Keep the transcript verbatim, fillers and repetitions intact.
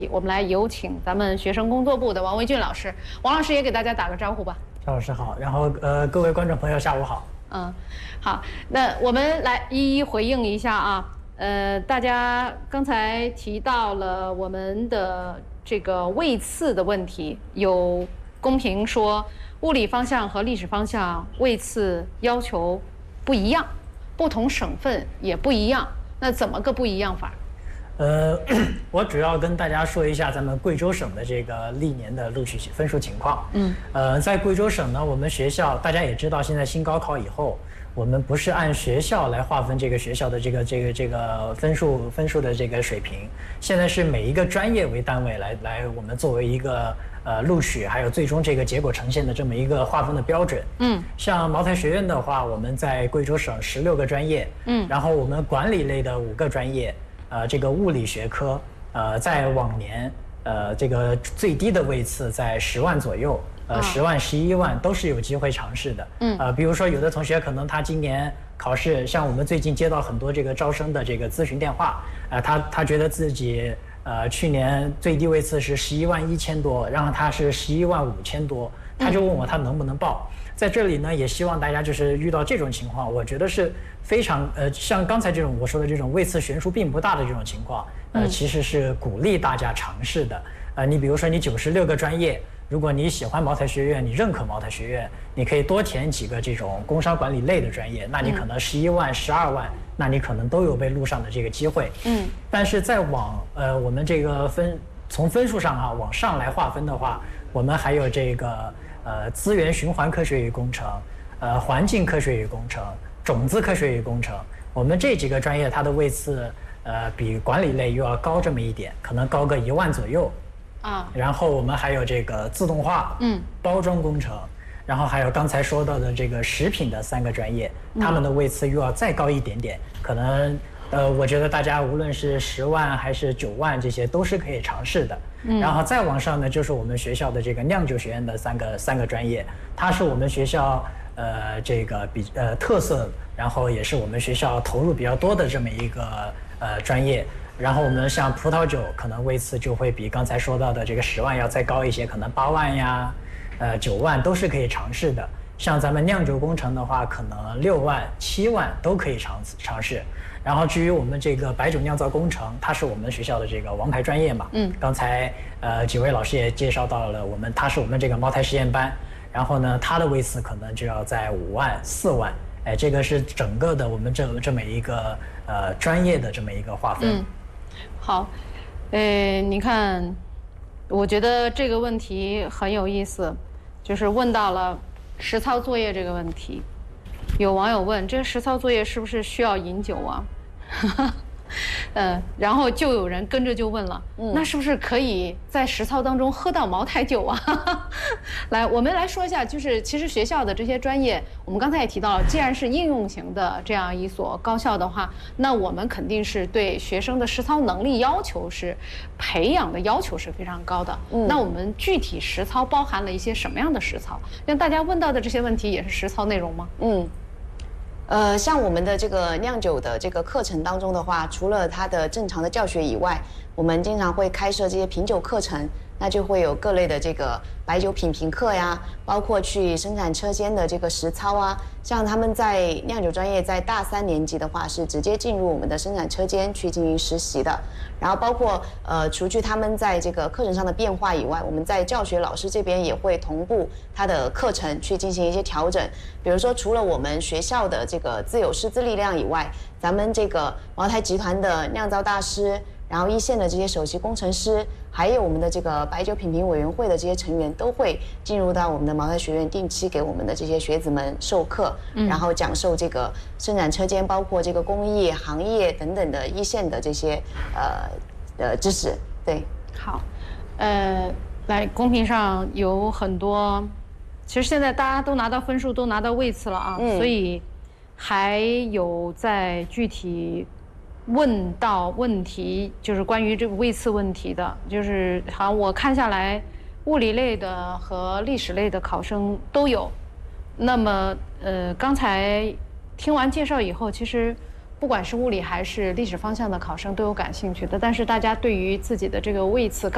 我们来有请咱们学生工作部的王维俊老师，王老师也给大家打个招呼吧。 赵老师好，然后呃各位观众朋友下午好。 嗯，好，那我们来一一回应一下啊。呃，大家刚才提到了我们的这个位次的问题，有公屏说物理方向和历史方向位次要求不一样，不同省份也不一样，那怎么个不一样法？ 呃，我主要跟大家说一下咱们贵州省的这个历年的录取分数情况。嗯，呃，在贵州省呢，我们学校大家也知道，现在新高考以后，我们不是按学校来划分这个学校的这个这个这个分数分数的这个水平，现在是每一个专业为单位来来，我们作为一个呃录取还有最终这个结果呈现的这么一个划分的标准。嗯，像茅台学院的话，我们在贵州省十六个专业，嗯，然后我们管理类的五个专业。呃，这个物理学科，呃，在往年，呃，这个最低的位次在十万左右，呃，十万、十一万都是有机会尝试的。嗯，呃，比如说有的同学可能他今年考试，像我们最近接到很多这个招生的这个咨询电话，呃，他他觉得自己呃去年最低位次是十一万一千多，然后他是十一万五千多，他就问我他能不能报。在这里呢，也希望大家就是遇到这种情况，我觉得是非常呃，像刚才这种我说的这种位次悬殊并不大的这种情况，呃，其实是鼓励大家尝试的。呃，你比如说你九十六个专业，如果你喜欢茅台学院，你认可茅台学院，你可以多填几个这种工商管理类的专业，那你可能十一万、十二万，那你可能都有被录上的这个机会。嗯，但是再往呃我们这个分从分数上啊往上来划分的话，我们还有这个。呃，资源循环科学与工程，呃，环境科学与工程，种子科学与工程，我们这几个专业它的位次，呃，比管理类又要高这么一点，可能高个一万左右。啊。然后我们还有这个自动化，嗯，包装工程，然后还有刚才说到的这个食品的三个专业，他们的位次又要再高一点点，可能。呃，我觉得大家无论是十万还是九万，这些都是可以尝试的。嗯，然后再往上呢，就是我们学校的这个酿酒学院的三个三个专业，它是我们学校呃这个比呃特色，然后也是我们学校投入比较多的这么一个呃专业。然后我们像葡萄酒，可能位次就会比刚才说到的这个十万要再高一些，可能八万呀，呃九万都是可以尝试的。像咱们酿酒工程的话，可能六万、七万都可以尝尝试。然后至于我们这个白酒酿造工程，它是我们学校的这个王牌专业嘛。嗯。刚才呃几位老师也介绍到了我们，它是我们这个茅台实验班。然后呢，它的位次可能就要在五万、四万。哎，这个是整个的我们这这么一个呃专业的这么一个划分。嗯。 好，呃，你看，我觉得这个问题很有意思，就是问到了实操作业这个问题。有网友问，这实操作业是不是需要饮酒啊？呃，然后就有人跟着就问了，嗯、那是不是可以在实操当中喝到茅台酒啊？来，我们来说一下，就是其实学校的这些专业，我们刚才也提到了，既然是应用型的这样一所高校的话，那我们肯定是对学生的实操能力要求是培养的要求是非常高的。嗯、那我们具体实操包含了一些什么样的实操？像大家问到的这些问题，也是实操内容吗？ 嗯。呃，像我们的这个酿酒的这个课程当中的话，除了它的正常的教学以外，我们经常会开设这些品酒课程，那就会有各类的这个白酒品评课呀，包括去生产车间的这个实操啊。像他们在酿酒专业在大三年级的话，是直接进入我们的生产车间去进行实习的。然后包括呃，除去他们在这个课程上的变化以外，我们在教学老师这边也会同步他的课程去进行一些调整。比如说，除了我们学校的这个自有师资力量以外，咱们这个茅台集团的酿造大师，然后一线的这些首席工程师，还有我们的这个白酒品评委员会的这些成员，都会进入到我们的茅台学院，定期给我们的这些学子们授课，嗯、然后讲授这个生产车间，包括这个工艺、行业等等的一线的这些呃呃知识。对， 好，呃，来公屏上有很多，其实现在大家都拿到分数，都拿到位次了啊，嗯、所以还有在具体问到问题，就是关于这个位次问题的，就是好像我看下来，物理类的和历史类的考生都有。那么，呃，刚才听完介绍以后，其实不管是物理还是历史方向的考生都有感兴趣的，但是大家对于自己的这个位次刚